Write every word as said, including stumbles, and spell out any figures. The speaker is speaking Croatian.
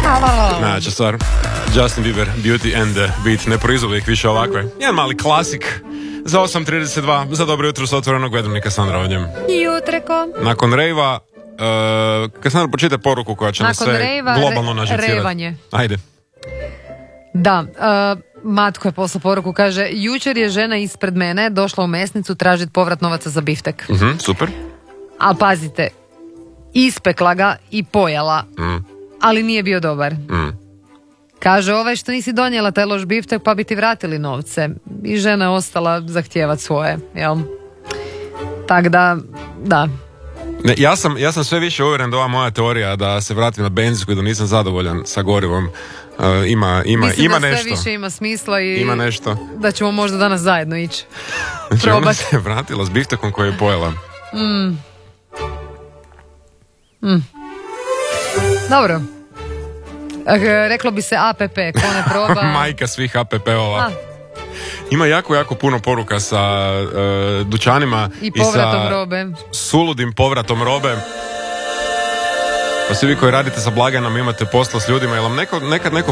Najjača stvar. Justin Bieber, Beauty and the Beat. Ne proizvodi ih više ovakve. Jedan mali klasik. Za osam trideset dva, za dobro jutro s otvorenog vedrnika, Sandra ovdje. Jutreko. Nakon rejva, uh, kad Sandra počite poruku koja će nas sve rejva, globalno re, nažicirati. revanje. Ajde. Da, uh, Matko je poslao poruku, kaže, jučer je žena ispred mene došla u mesnicu tražiti povrat novaca za biftek. Uh-huh, super. Ali pazite, ispekla ga i pojela, Mm. ali nije bio dobar. Mm. Kaže, ovaj što nisi donijela taj loš biftek pa bi ti vratili novce. I žena je ostala zahtijevat svoje, jel? Tak da, da. Ne, ja, sam, ja sam sve više uvjeren da ova moja teorija da se vratim na benzinsku i da nisam zadovoljan sa gorivom uh, ima, ima, Mislim ima da nešto. sve više ima smisla i Ima nešto. da ćemo možda danas zajedno ići. Znači ona Probat. se vratila s biftekom koji je pojela. Mm. Mm. Dobro. Eh, Reklo bi se A P P, ko ne proba. Majka svih A P P-ova. A, Ima jako, jako puno poruka sa uh, dućanima I povratom sa robe. suludim povratom robe. Pa svi vi koji radite sa blagajnom imate posla s ljudima, jel vam neko, nekad neko